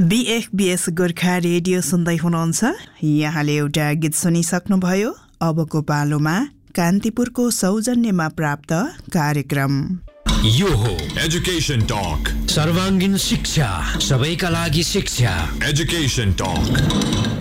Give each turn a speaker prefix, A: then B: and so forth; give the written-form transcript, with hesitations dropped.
A: BFBS Gorkha radio सुन्दै हुनुहुन्छ। यहाँले एउटा गीत सुनिसक्नुभयो। अबको पालोमा कान्तिपुरको सौजन्यमा प्राप्त कार्यक्रम
B: यो हो एजुकेशन टक। सर्वाङ्गीन शिक्षा सबैका लागि शिक्षा। Education talk.